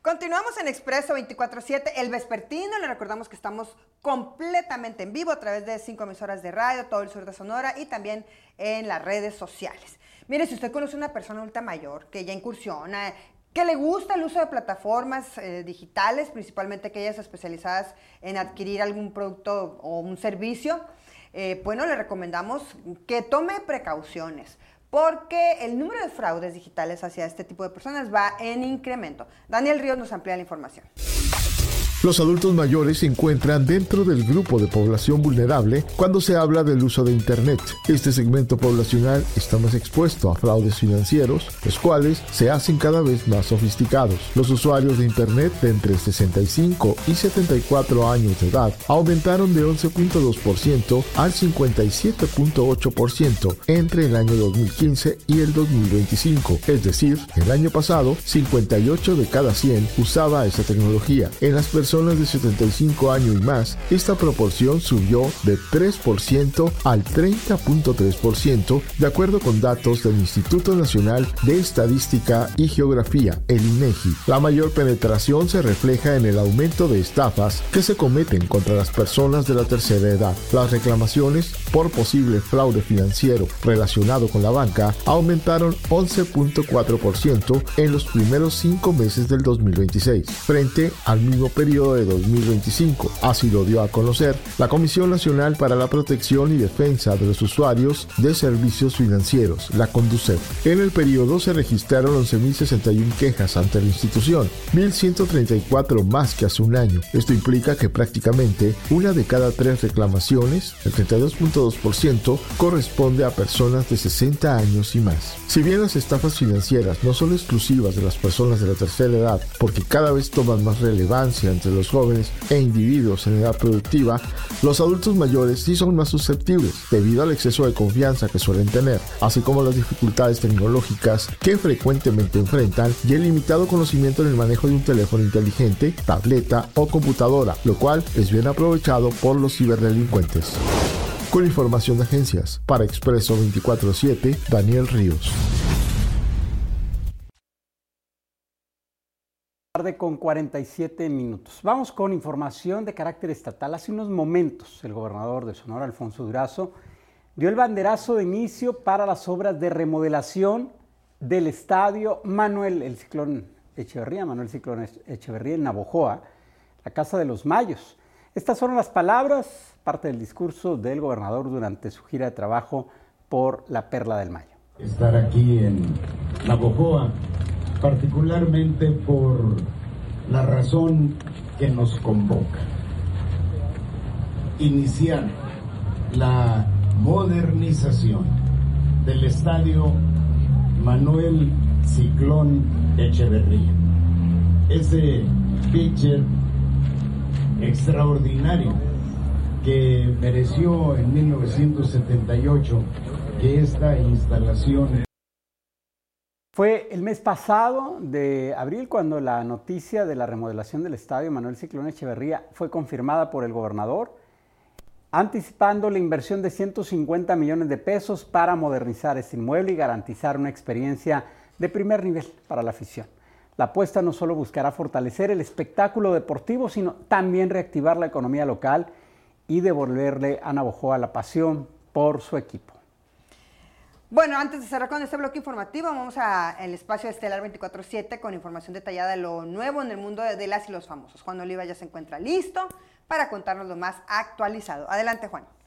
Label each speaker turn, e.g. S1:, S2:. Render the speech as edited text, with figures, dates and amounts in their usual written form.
S1: Continuamos en Expreso 24/7, el vespertino. Le recordamos que estamos completamente en vivo a través de 5 emisoras de radio, todo el sur de Sonora y también en las redes sociales. Mire, si usted conoce a una persona adulta mayor que ya incursiona, que le gusta el uso de plataformas digitales, principalmente aquellas especializadas en adquirir algún producto o un servicio, bueno, le recomendamos que tome precauciones, porque el número de fraudes digitales hacia este tipo de personas va en incremento. Daniel Ríos nos amplía la información.
S2: Los adultos mayores se encuentran dentro del grupo de población vulnerable cuando se habla del uso de Internet. Este segmento poblacional está más expuesto a fraudes financieros, los cuales se hacen cada vez más sofisticados. Los usuarios de Internet de entre 65 y 74 años de edad aumentaron de 11.2% al 57.8% entre el año 2015 y el 2025. Es decir, el año pasado, 58 de cada 100 usaba esa tecnología. En las personas de 75 años y más, esta proporción subió de 3% al 30.3%, de acuerdo con datos del Instituto Nacional de Estadística y Geografía, el INEGI. La mayor penetración se refleja en el aumento de estafas que se cometen contra las personas de la tercera edad. Las reclamaciones por posible fraude financiero relacionado con la banca aumentaron 11.4% en los primeros 5 meses del 2026, frente al mismo periodo de 2025. Así lo dio a conocer la Comisión Nacional para la Protección y Defensa de los Usuarios de Servicios Financieros, la CONDUCEF. En el periodo se registraron 11.061 quejas ante la institución, 1.134 más que hace un año. Esto implica que prácticamente una de cada 3 reclamaciones, el 32.2%, corresponde a personas de 60 años y más. Si bien las estafas financieras no son exclusivas de las personas de la tercera edad, porque cada vez toman más relevancia entre los jóvenes e individuos en edad productiva, los adultos mayores sí son más susceptibles debido al exceso de confianza que suelen tener, así como las dificultades tecnológicas que frecuentemente enfrentan y el limitado conocimiento en el manejo de un teléfono inteligente, tableta o computadora, lo cual es bien aprovechado por los ciberdelincuentes. Con información de agencias, para Expreso 24/7, Daniel Ríos.
S3: Tarde con 47 minutos. Vamos con información de carácter estatal. Hace unos momentos el gobernador de Sonora, Alfonso Durazo, dio el banderazo de inicio para las obras de remodelación del estadio Manuel Ciclón Echeverría en Navojoa, la Casa de los Mayos. Estas son las palabras, parte del discurso del gobernador durante su gira de trabajo por la Perla del Mayo.
S4: Estar aquí en Navojoa, particularmente por la razón que nos convoca: iniciar la modernización del estadio Manuel Ciclón Echeverría. Ese pitcher extraordinario que mereció en 1978 que esta instalación.
S3: Fue el mes pasado de abril cuando la noticia de la remodelación del estadio Manuel Ciclón Echeverría fue confirmada por el gobernador, anticipando la inversión de 150 millones de pesos para modernizar este inmueble y garantizar una experiencia de primer nivel para la afición. La apuesta no solo buscará fortalecer el espectáculo deportivo, sino también reactivar la economía local y devolverle a Navojoa la pasión por su equipo.
S1: Bueno, antes de cerrar con este bloque informativo, vamos al espacio Estelar 24/7 con información detallada de lo nuevo en el mundo de las y los famosos. Juan Oliva ya se encuentra listo para contarnos lo más actualizado. Adelante, Juan.